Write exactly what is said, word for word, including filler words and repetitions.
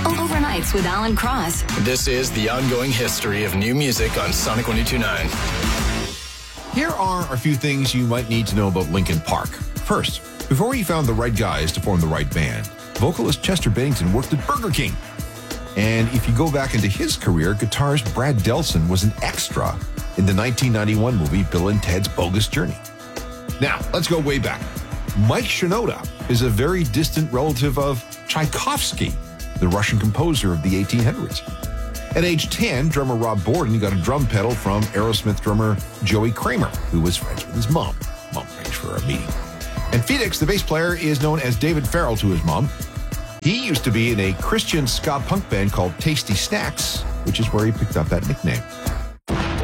Overnights with Alan Cross. This is the ongoing history of new music on Sonic one oh two point nine. Here are a few things you might need to know about Linkin Park. First, before he found the right guys to form the right band, vocalist Chester Bennington worked at Burger King. And if you go back into his career, guitarist Brad Delson was an extra in the nineteen ninety-one movie Bill and Ted's Bogus Journey. Now, let's go way back. Mike Shinoda is a very distant relative of Tchaikovsky, the Russian composer of the eighteen hundreds. At age ten, drummer Rob Borden got a drum pedal from Aerosmith drummer Joey Kramer, who was friends with his mom. Mom arranged for a meeting. And Phoenix, the bass player, is known as David Farrell to his mom. He used to be in a Christian ska punk band called Tasty Snacks, which is where he picked up that nickname.